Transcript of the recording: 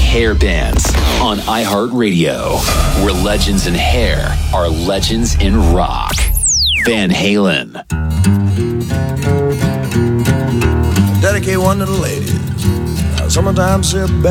hair bands on iHeartRadio, where legends in hair are legends in rock. Van Halen. Dedicate one to the ladies. Summertime sip